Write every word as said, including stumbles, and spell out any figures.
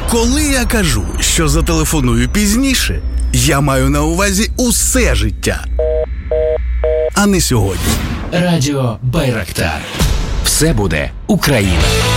Коли я кажу, що зателефоную пізніше, я маю на увазі усе життя, а не сьогодні. Радіо Байрактар. Все буде Україна.